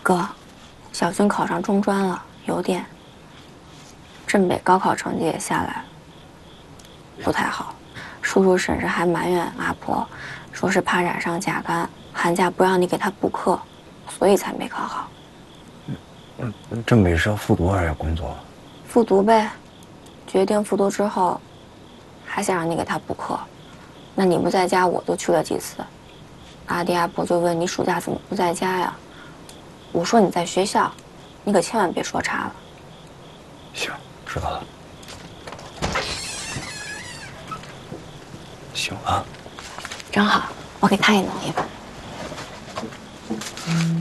哥，小军考上中专了，邮电。镇北高考成绩也下来了，不太好。叔叔婶婶还埋怨阿婆，说是怕染上甲肝，寒假不让你给他补课，所以才没考好。 镇北是要复读还是要工作？ 复读呗。决定复读之后，还想让你给他补课。那你不在家，我都去了几次。阿弟阿婆就问你暑假怎么不在家呀？我说你在学校，你可千万别说差了。 行，知道了。行啊。 正好，我给他也弄一个。